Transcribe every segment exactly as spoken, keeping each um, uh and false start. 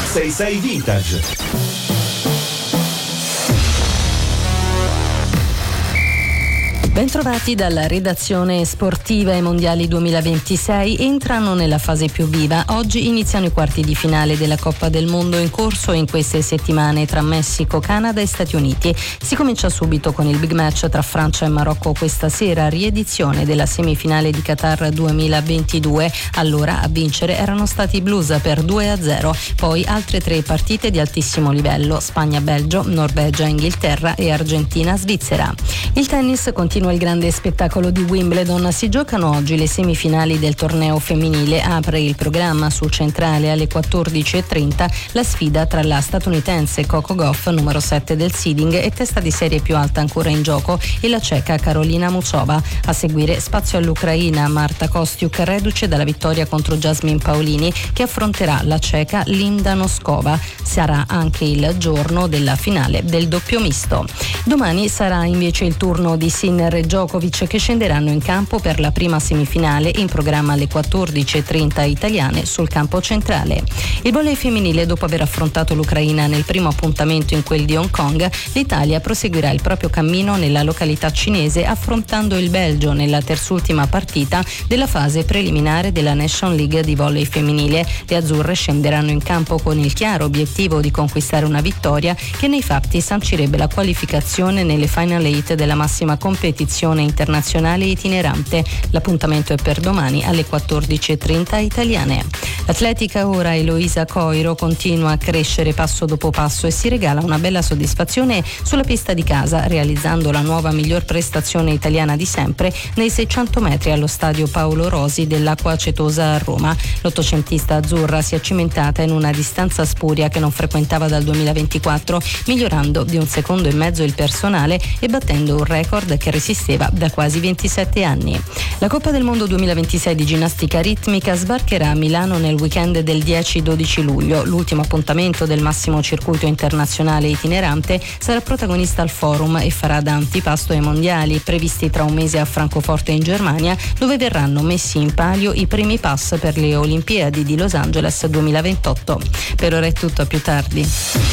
sei sei Vintage. Bentrovati dalla redazione sportiva. I mondiali duemilaventisei entrano nella fase più viva. Oggi iniziano i quarti di finale della Coppa del Mondo in corso in queste settimane tra Messico, Canada e Stati Uniti. Si comincia subito con il big match tra Francia e Marocco questa sera, riedizione della semifinale di Qatar duemilaventidue. Allora a vincere erano stati i blues per due a zero. Poi altre tre partite di altissimo livello: Spagna-Belgio, Norvegia-Inghilterra e Argentina-Svizzera. Il tennis continua il grande spettacolo di Wimbledon. Si giocano oggi le semifinali del torneo femminile. Apre il programma sul centrale alle quattordici e trenta la sfida tra la statunitense Coco Gauff, numero sette del seeding e testa di serie più alta ancora in gioco, e la ceca Karolina Muchova. A seguire spazio all'Ucraina, Marta Kostiuk, reduce dalla vittoria contro Jasmine Paolini, che affronterà la ceca Linda Noskova. Sarà anche il giorno della finale del doppio misto. Domani sarà invece il turno di Sinner e Djokovic, che scenderanno in campo per la prima semifinale, in programma alle quattordici e trenta italiane sul campo centrale. Il volley femminile, dopo aver affrontato l'Ucraina nel primo appuntamento in quel di Hong Kong, l'Italia proseguirà il proprio cammino nella località cinese, affrontando il Belgio nella terzultima partita della fase preliminare della Nation League di volley femminile. Le azzurre scenderanno in campo con il chiaro obiettivo di conquistare una vittoria che nei fatti sancirebbe la qualificazione nelle Final Eight della massima competizione internazionale itinerante. L'appuntamento è per domani alle quattordici e trenta italiane. L'atletica ora, Eloisa Coiro, continua a crescere passo dopo passo e si regala una bella soddisfazione sulla pista di casa, realizzando la nuova miglior prestazione italiana di sempre nei seicento metri allo stadio Paolo Rosi dell'Acqua Acetosa a Roma. L'ottocentista azzurra si è cimentata in una distanza spuria che non frequentava dal duemilaventiquattro, migliorando di un secondo e mezzo il personale e battendo un record che resisteva da quasi ventisette anni. La Coppa del Mondo duemilaventisei di ginnastica ritmica sbarcherà a Milano nel weekend del dieci dodici luglio. L'ultimo appuntamento del massimo circuito internazionale itinerante sarà protagonista al forum e farà da antipasto ai mondiali previsti tra un mese a Francoforte in Germania, dove verranno messi in palio i primi pass per le Olimpiadi di Los Angeles duemilaventotto. Per ora è tutto, a più tardi.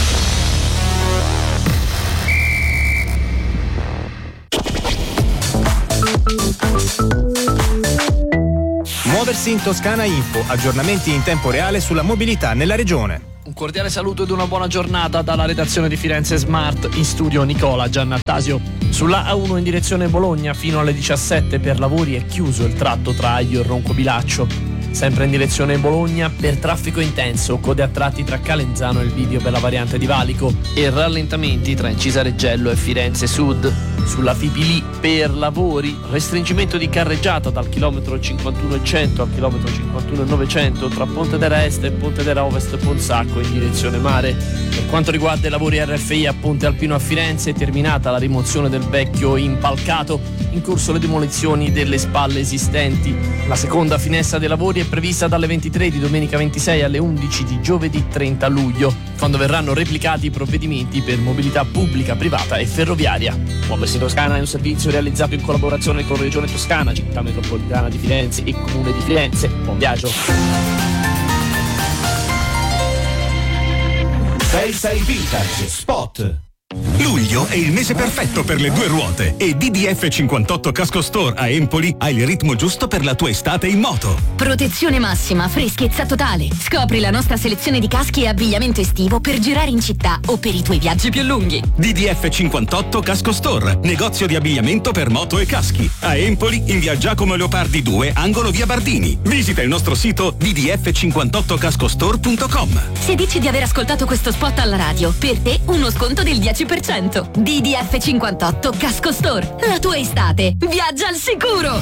Muoversi in Toscana Info, aggiornamenti in tempo reale sulla mobilità nella regione. Un cordiale saluto ed una buona giornata dalla redazione di Firenze Smart, in studio Nicola Giannattasio. Sulla A uno in direzione Bologna fino alle diciassette per lavori è chiuso il tratto tra Aglio e Roncobilaccio. Sempre in direzione Bologna, per traffico intenso, code a tratti tra Calenzano e il bivio per la variante di Valico, e rallentamenti tra Incisa Reggello e Firenze Sud. Sulla Fipili per lavori, restringimento di carreggiata dal chilometro cinquantuno e cento al chilometro cinquantuno e novecento tra Pontedera Est e Pontedera Ovest Ponsacco in direzione mare. Per quanto riguarda i lavori R F I a Ponte Alpino a Firenze, è terminata la rimozione del vecchio impalcato, in corso le demolizioni delle spalle esistenti. La seconda finestra dei lavori è prevista dalle ventitré di domenica ventisei alle undici di giovedì trenta luglio, quando verranno replicati i provvedimenti per mobilità pubblica, privata e ferroviaria. Muoversi Toscana è un servizio realizzato in collaborazione con Regione Toscana, Città Metropolitana di Firenze e Comune di Firenze. Buon viaggio. sei sei Vintage Spot. Luglio è il mese perfetto per le due ruote e D D F cinquantotto Casco Store a Empoli ha il ritmo giusto per la tua estate in moto. Protezione massima, freschezza totale. Scopri la nostra selezione di caschi e abbigliamento estivo per girare in città o per i tuoi viaggi più lunghi. D D F cinquantotto Casco Store, negozio di abbigliamento per moto e caschi. A Empoli, in via Giacomo Leopardi due, angolo via Bardini. Visita il nostro sito d d f cinquantotto casco store punto com. Se dici di aver ascoltato questo spot alla radio, per te uno sconto del dieci per cento. D D F cinquantotto Casco Store. La tua estate viaggia al sicuro.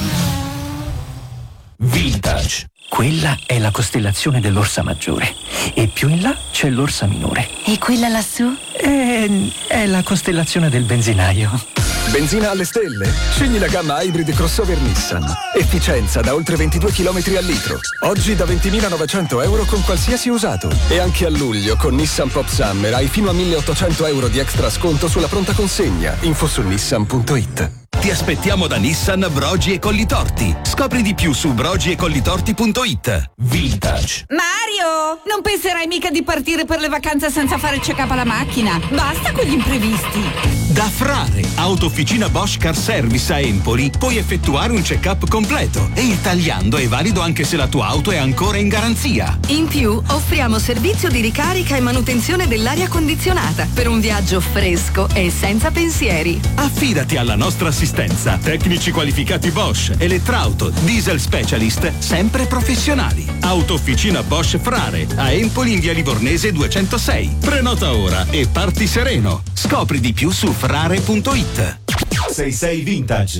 Vintage. Quella è la costellazione dell'Orsa Maggiore e più in là c'è l'Orsa Minore. E quella lassù? È, è la costellazione del benzinaio. Benzina alle stelle? Scegli la gamma Hybrid crossover Nissan. Efficienza da oltre ventidue chilometri al litro. Oggi da ventimilanovecento euro con qualsiasi usato. E anche a luglio con Nissan Pop Summer hai fino a milleottocento euro di extra sconto sulla pronta consegna. Info su nissan punto it. Ti aspettiamo da Nissan Brogi e Collitorti. Scopri di più su brogi e collitorti punto it. Vintage. Mario, non penserai mica di partire per le vacanze senza fare il check-up alla macchina? Basta con gli imprevisti. Da Frare, Autofficina Bosch Car Service a Empoli, puoi effettuare un check-up completo e il tagliando è valido anche se la tua auto è ancora in garanzia. In più, offriamo servizio di ricarica e manutenzione dell'aria condizionata per un viaggio fresco e senza pensieri. Affidati alla nostra assistenza. Tecnici qualificati Bosch, elettrauto, diesel specialist, sempre professionali. Autofficina Bosch Frare, a Empoli in via Livornese duecentosei. Prenota ora e parti sereno. Scopri di più su frare punto it. sei sei Vintage.